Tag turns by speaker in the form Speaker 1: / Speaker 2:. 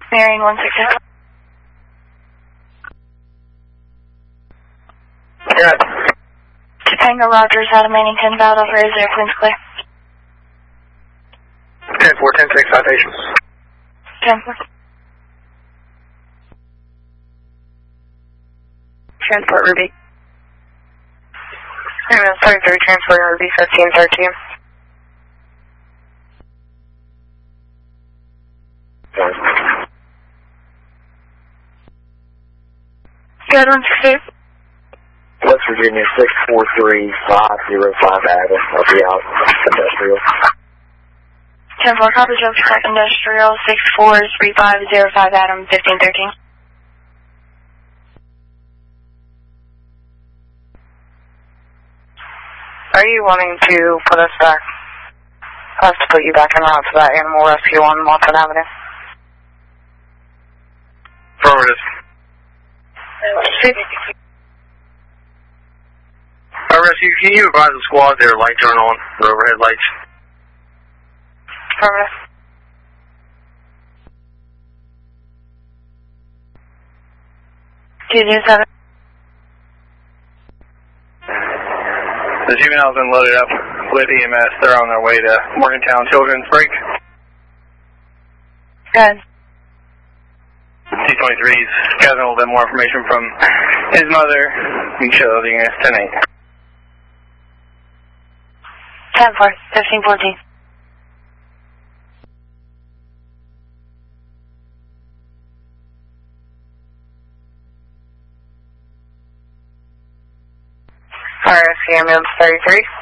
Speaker 1: Marion 160.
Speaker 2: Good.
Speaker 1: Topanga Rogers out of Mannington, valid over is airplane's clear.
Speaker 2: 10-4, 10-6, citation.
Speaker 1: 10-4.
Speaker 3: Transport Ruby.
Speaker 1: Ambulance 33, transport Ruby 1513. Good, 168.
Speaker 2: West Virginia 643-505 Adam. I'll be out. Industrial.
Speaker 1: 10-4, copy, Joe, track industrial 643505 Adam 1513.
Speaker 3: Are you wanting to put us back? Us to put you back en route to that animal rescue on Watson Avenue?
Speaker 2: Affirmative. Rescue, can you advise the squad their lights aren't on, the overhead lights?
Speaker 3: Affirmative.
Speaker 1: $207.
Speaker 2: The juvenile's been loaded up with EMS. They're on their way to Morgantown Children's Break.
Speaker 1: Good.
Speaker 2: T-23's gathering a little bit more information from his mother. You can show the units 10-8.
Speaker 1: 10-4, 1514.
Speaker 3: RSC Ambulance 33.